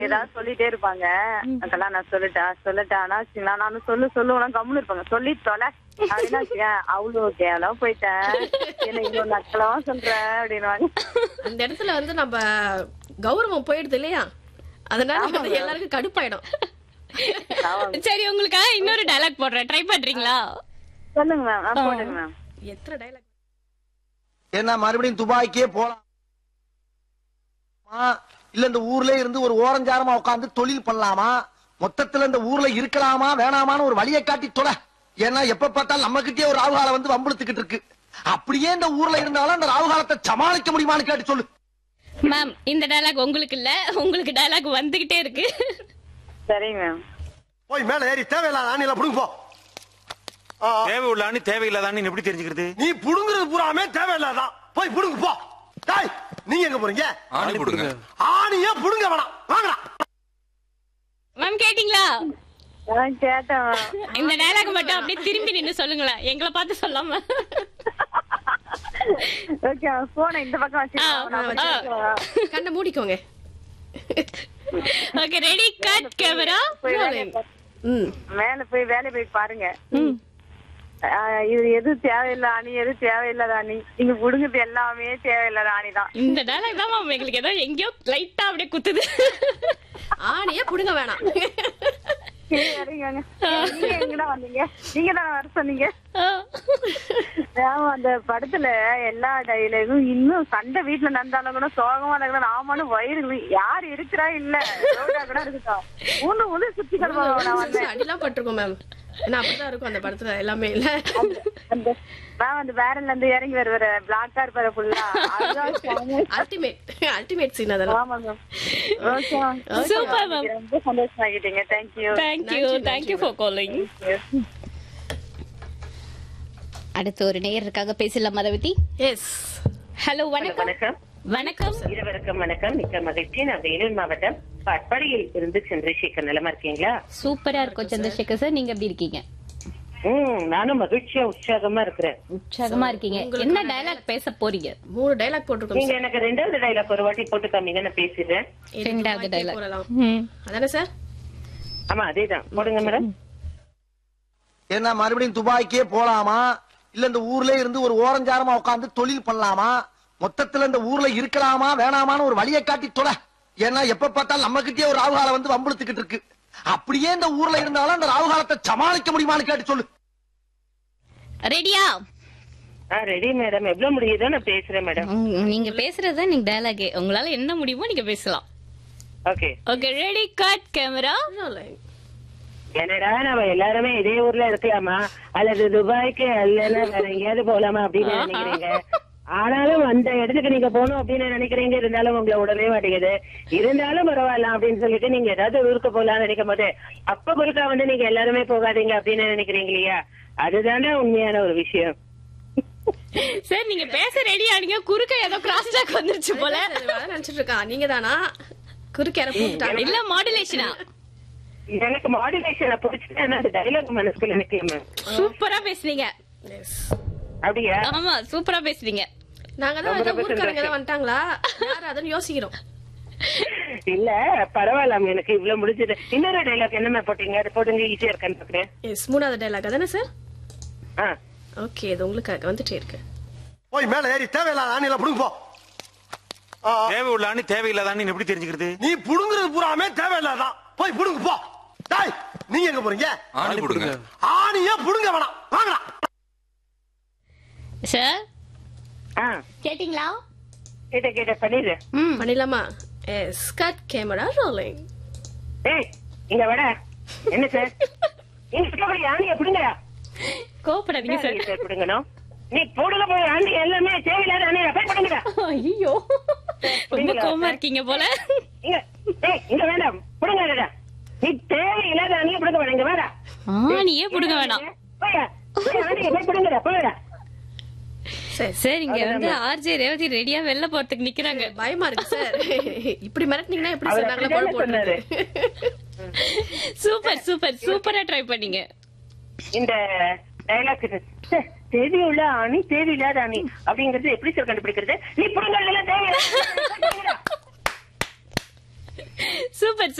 ஏதாவது சொல்லிட்டே இருப்பாங்க. அதெல்லாம் நான் சொல்லிட்டேன் ஆனா நானும் சொல்லுவேன் கம்முன்னு இருப்பாங்க. சொல்லி தொலை அப்படின்னா அவ்வளோ கேவலம் போயிட்டேன் என்ன இவ்வளவு நக்கலமா சொல்ற அப்படின்னுவாங்க. அந்த இடத்துல வந்து நம்ம கௌரவம் போயிடுது இல்லையா, அதனால வந்து எல்லாருக்கும் கடுப்பாயிடும். சரி, உங்களுக்காக இன்னொரு டயலாக் போடுறேன், ட்ரை பண்றீங்களா? சொல்லுங்க மேம், போடுங்க மேம். எத்தனை டைலாக்? என்ன மறுபடியும் துபாய்க்கே போலாம் இல்ல இந்த ஊர்ல இருந்து ஒரு ஓரஞ்சாரமா உட்காந்து தொழில் பண்ணலாமா, மொத்தத்துல இந்த ஊர்ல இருக்கலாமா வேணாமான்னு ஒரு வழியை காட்டி தொலை. ஏன்னா எப்ப பார்த்தாலும் நம்ம கிட்டே ஒரு ராவுகாலம் வந்து வம்புழுத்துக்கிட்டு இருக்கு. அப்படியே இந்த ஊர்ல இருந்தாலும் அந்த ராவுகாலத்தை சமாளிக்க முடியுமான்னு கேட்டு சொல்லு. மேம், இந்த டயலாக் உங்களுக்கு இல்ல, உங்களுக்கு டயலாக் வந்துகிட்டே இருக்கு. சரிங்க மேம். போய் மேல ஏறி தேவையில்லாத ஆணில புடுங்க போ. தேவை உள்ள ஆணி தேவையில்லாத ஆணி எப்படி தெரிஞ்சுக்கிறது? நீ புடுங்குறது பூராமே தேவையில்லாதான். போய் புடுங்க போ. டாய், நீங்க எங்க போறீங்க? ஆணி புடுங்க. ஆணியே புடுங்க வேணாம், வாங்கடா. மேம் கேட்டீங்களா? கேட்டேன். இந்த டயலாக் மட்டும் அப்படியே திரும்பி நின்னு சொல்லுங்களேன், எங்களை பார்த்து சொல்லாம. ஓகே, போன இந்த பக்கம் வச்சு கண்ணை மூடிக்கோங்க. Okay, ready, cut, camera. மேல போய் வேலை போய் பாருங்க. இது எது தேவையில்ல அணி, எது தேவையில்லாத அணி, நீங்க புடுங்குது எல்லாமே தேவையில்லாத அணிதான். இந்த டயலாக் தான் மேம் எங்களுக்கு ஏதோ எங்கேயோ லைட்டா அப்படியே குத்துது. ஆணியே புடுங்க வேணாம். நீங்க எங்கடா வந்தீங்க? நீங்க தானே வர சொன்னீங்க. அந்த படத்துல எல்லா டைலாகும் இன்னும் சண்டை வீட்டுல நடந்தாலும் கூட சோகமா இருந்தாலும் ஆமாலும் வயிறு யாரு இருக்கிறா இல்ல கூட இருக்கட்டும் ஊந்து சுத்தி கிடப்பாங்க. அடிலாம் பட்டிருக்கோம் மேம். ஏன்னா அப்படிதான் இருக்கும் அந்த படத்துல எல்லாமே இல்ல. மேம் அந்த வேரல்ல இருந்து இறங்கி வருவாரு, பிளாக்கா இருப்பாரு ஃபுல்லா. அல்டிமேட் சீன் அதெல்லாம். ஆமா மேம். ஓகே, சூப்பர் மேம், ரொம்ப சந்தோஷமாகிட்டீங்க. Thank you for calling. அடுத்து ஒரு நேயருக்காக பேசலாம் மதவதி. எஸ், ஹலோ, வணக்கம். வணக்கம், இருவருக்கும் வணக்கம். மிக்க மகிழ்ச்சி. நான் வேலூர் மாவட்டம் பட்பாடியில் இருந்து சந்திரசேகர். நலமா இருக்கீங்களா? சூப்பரா இருக்கும் சந்திரசேகர் சார், நீங்க எப்படி இருக்கீங்க? நானும் மகிழ்ச்சியா உற்சாகமா இருக்கிறேன். உற்சாகமா இருக்கீங்க. என்ன டயலாக் பேச போறீங்க? 3 டைலாக் போட்டிருக்கோம். நீங்க எனக்கு 2வது டைலாக் ஒரு வாட்டி போட்டு காமிங்க, நான் பேசிடுறேன். 2வது டயலாக் அதானே சார்? ஆமா, அதேதான், போடுங்க மேடம். என்ன மறுபடியும் துபாய்க்கே போலாமா இல்ல இந்த ஊர்ல இருந்து ஒரு ஓரஞ்சாரமா உட்காந்து தொழில் பண்ணலாமா, மொத்தத்துல இந்த ஊர்ல இருக்கலாமா வேணாமான்னு ஒரு வழியை காட்டி தொலை. ஏன்னா எப்ப பார்த்தாலும் நம்ம கிட்டே ஒரு ராவுகாலம் வந்து வம்புழுத்துக்கிட்டு இருக்கு. அப்படியே இந்த ஊர்ல இருந்தாலும் அந்த ராவுகாலத்தை சமாளிக்க முடியுமான்னு கேட்டு சொல்லு. ரெடியா? Ready madam. எவ்வளவு முடியுதோ நான் பேசுறேன் மேடம். நீங்க பேசுறதா நீங்க டயலாக், உங்களால என்ன முடியுமோ நீங்க பேசலாம். Okay okay, ready, cut, camera. என்னடா நம்ம எல்லாருமே இதே ஊர்ல இருக்கலாமா அல்லது துபாய்க்கு அல்லனா வேற எங்கேயாவது போலாமா அப்படின்னு நினைக்கிறீங்க. ஆனாலும் அந்த இடத்துக்கு நீங்க போகணும் அப்படின்னு நினைக்கிறீங்க. இருந்தாலும் உங்களை உடனே மாட்டேங்குது. இருந்தாலும் பரவாயில்ல அப்படின்னு சொல்லிட்டு நீங்க ஏதாவது ஊருக்கு போகலாம்னு நினைக்கும் போது அப்ப குறுக்கா வந்து நீங்க எல்லாருமே போகாதீங்க அப்படின்னு நினைக்கிறீங்க இல்லையா? அதுதானே உண்மையான ஒரு விஷயம். சார், நீங்க பேச ரெடி ஆனீங்க, குறுக்க ஏதோ கிராஸ் டாக் வந்துருச்சு போல. நினைச்சிட்டு இருக்கா நீங்க தானா? குறுக்க இல்ல மாடுலேஷனா? எனக்கு மாடுலேஷனை பிடிச்சிட்டு அந்த டைலாக் மனசுக்குள்ள நிக்கல. சூப்பரா பேசுறீங்க. அப்படியா? ஆமா, சூப்பரா பேசுறீங்க. நாங்க தான் ஊர்க்காரங்க தான் வந்துட்டாங்களா யாரு அதுன்னு யோசிக்கிறோம். இல்ல பரவாயில்ல, எனக்கு இவ்வளவு முடிஞ்சது. இன்னொரு டைலாக் என்ன போட்டீங்க? அது போட்டுங்க, ஈஸியா இருக்கான்னு பாக்குறேன். எஸ், 3வது டைலாக் அதானே சார்? ஓகே, இது உங்களுக்கு வந்துட்டே இருக்கு. போய் மேல ஏறி தேவையில்லாத ஆணில புடுங்க போ. தேவை உள்ள ஆணி தேவையில்லாத ஆணி எப்படி தெரிஞ்சுக்கிறது? நீ புடுங்குறது பூராமே தேவையில்லாதான். போய் புடுங்க போ. டாய், நீங்க எங்க போறீங்க? ஆணி புடுங்க. ஆணியே புடுங்க வேணாம், வாங்கடா. சார் கேட்டீங்களா? கேட்ட பண்ணிடு. பண்ணிடலாமா? S, cut, camera, rolling. ஏய், இங்க வட. என்ன சார்? நீங்க ஆணியை புடுங்க. கோபப்படாதீங்க சார். புடுங்கணும். நீ போடுங்க போய் ஆண்டி எல்லாமே தேவையில்லாத ஆணியை போய் புடுங்க. ஐயோ, ரொம்ப கோவமா இருக்கீங்க போல. இங்க வேண்டாம், புடுங்க. நீ தேவையில்லாத ஆணியை புடுங்க வேணாம். இங்க வேடா. ஆணியே புடுங்க வேணாம். ஆணியை போய் புடுங்கடா, போடா. சார், இங்க வந்து ஆர்ஜே ரேவதி ரெடியா வெளில போறதுக்கு நிக்கிறாங்க. பயமா இருக்கு சார். இப்படி மிரட்டினீங்கன்னா எப்படி சொன்னாங்களா? சூப்பர் சூப்பர், சூப்பரா ட்ரை பண்ணீங்க. இந்த டைலாக் தேவையுள்ள ஆணி தேவையில்லாத ஆணி அப்படிங்கறது எப்படி சார் கண்டுபிடிக்கிறது? நீ புடுங்கலாம் தேவையில்லை. சூப்பர்